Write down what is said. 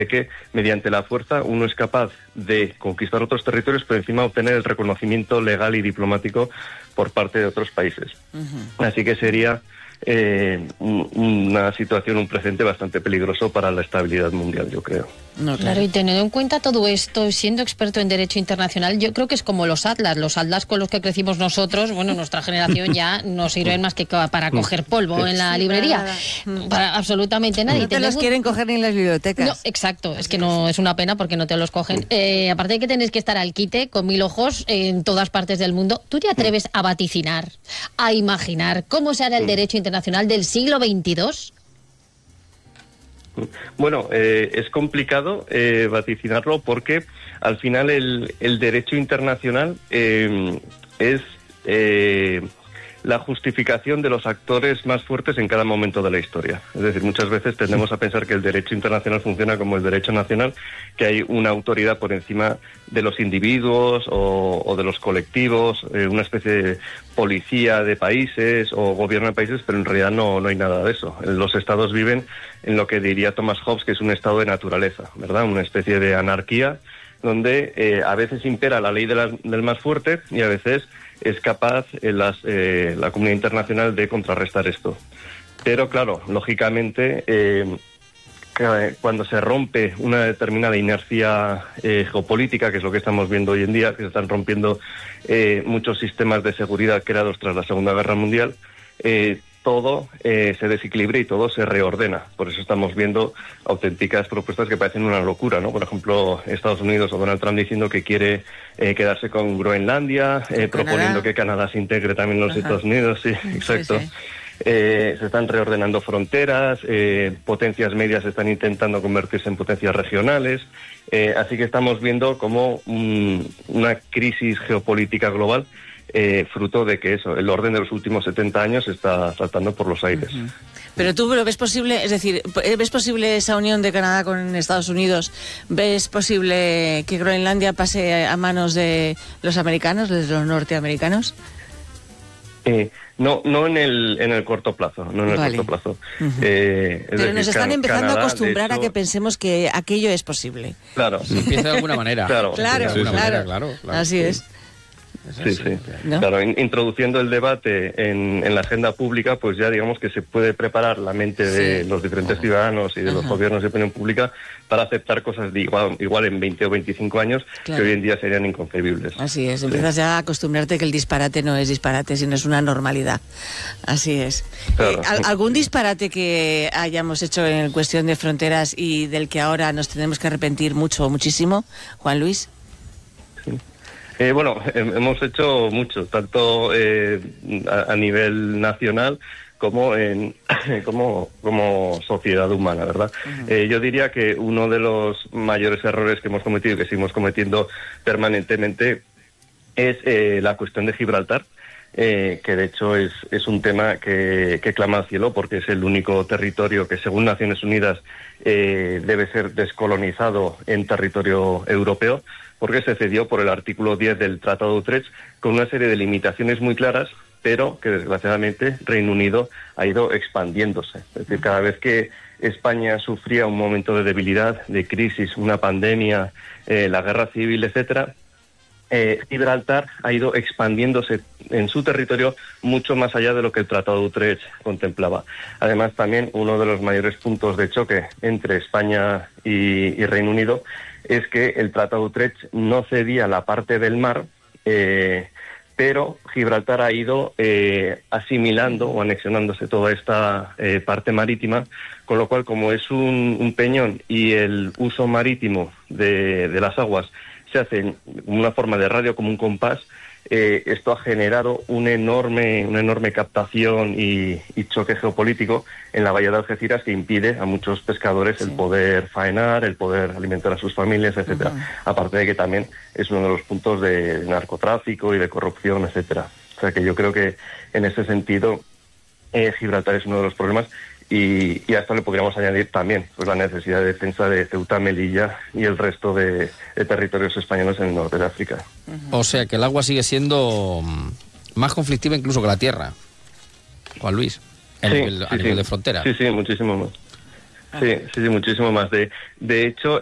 que mediante la fuerza uno es capaz de conquistar otros territorios, pero encima obtener el reconocimiento legal y diplomático por parte de otros países. Así que sería una situación, un precedente bastante peligroso para la estabilidad mundial, yo creo. No, claro, y teniendo en cuenta todo esto, siendo experto en derecho internacional, yo creo que es como los atlas con los que crecimos nosotros. Bueno, nuestra generación ya no sirven más que para coger polvo en la librería, para absolutamente nadie. No te los quieren coger ni en las bibliotecas. No, exacto, es que no, es una pena porque no te los cogen. Aparte de que tenéis que estar al quite, con 1000 ojos, en todas partes del mundo, ¿tú te atreves a vaticinar, a imaginar cómo será el derecho internacional del siglo XXII? Bueno, es complicado vaticinarlo porque al final el derecho internacional es la justificación de los actores más fuertes en cada momento de la historia. Es decir, muchas veces tendemos a pensar que el derecho internacional funciona como el derecho nacional, que hay una autoridad por encima de los individuos o de los colectivos, una especie de policía de países o gobierno de países, pero en realidad no hay nada de eso. Los estados viven en lo que diría Thomas Hobbes, que es un estado de naturaleza, ¿verdad? Una especie de anarquía donde a veces impera la ley del más fuerte y a veces es capaz la comunidad internacional de contrarrestar esto. Pero claro, lógicamente, cuando se rompe una determinada inercia geopolítica, que es lo que estamos viendo hoy en día, que se están rompiendo muchos sistemas de seguridad creados tras la Segunda Guerra Mundial, todo se desequilibra y todo se reordena. Por eso estamos viendo auténticas propuestas que parecen una locura, ¿no? Por ejemplo, Estados Unidos o Donald Trump diciendo que quiere quedarse con Groenlandia, proponiendo que Canadá se integre también en los Estados Unidos. Sí, exacto. Sí. Se están reordenando fronteras, potencias medias están intentando convertirse en potencias regionales, así que estamos viendo como una crisis geopolítica global, fruto de que el orden de los últimos 70 años está saltando por los aires. Pero tú lo ves posible, es decir, ¿ves posible esa unión de Canadá con Estados Unidos? ¿Ves posible que Groenlandia pase a manos de los americanos, de los norteamericanos? No en el corto plazo, corto plazo. Pero nos están empezando Canadá, a acostumbrar a que pensemos que aquello es posible. Claro. Se empieza de alguna manera. Claro. Así es. Sí. ¿No? Claro, introduciendo el debate en la agenda pública, pues ya digamos que se puede preparar la mente de los diferentes ciudadanos y de los gobiernos de opinión pública para aceptar cosas de igual en 20 o 25 años que hoy en día serían inconcebibles. Así es, empiezas ya a acostumbrarte que el disparate no es disparate, sino es una normalidad. Así es. Claro. ¿Algún disparate que hayamos hecho en cuestión de fronteras y del que ahora nos tenemos que arrepentir mucho o muchísimo, Juan Luis? Sí. Bueno, hemos hecho mucho, tanto a nivel nacional como como sociedad humana, ¿verdad? Yo diría que uno de los mayores errores que hemos cometido y que seguimos cometiendo permanentemente es la cuestión de Gibraltar, que de hecho es un tema que clama al cielo porque es el único territorio que, según Naciones Unidas, debe ser descolonizado en territorio europeo, porque se cedió por el artículo 10 del Tratado de Utrecht con una serie de limitaciones muy claras, pero que desgraciadamente Reino Unido ha ido expandiéndose. Es decir, cada vez que España sufría un momento de debilidad, de crisis, una pandemia, la guerra civil, etcétera, Gibraltar ha ido expandiéndose en su territorio mucho más allá de lo que el Tratado de Utrecht contemplaba. Además, también uno de los mayores puntos de choque entre España y Reino Unido es que el Tratado de Utrecht no cedía la parte del mar, pero Gibraltar ha ido asimilando o anexionándose toda esta parte marítima, con lo cual, como es un peñón y el uso marítimo de las aguas se hace en una forma de radio como un compás, esto ha generado una enorme captación y choque geopolítico en la bahía de Algeciras que impide a muchos pescadores el poder faenar, el poder alimentar a sus familias, etcétera. Aparte de que también es uno de los puntos de narcotráfico y de corrupción, etcétera. O sea que yo creo que en ese sentido Gibraltar es uno de los problemas. Y a esto le podríamos añadir también pues la necesidad de defensa de Ceuta, Melilla y el resto de territorios españoles en el norte de África. O sea que el agua sigue siendo más conflictiva incluso que la tierra, Juan Luis, a nivel de frontera. Sí, muchísimo más. Sí, muchísimo más. De hecho,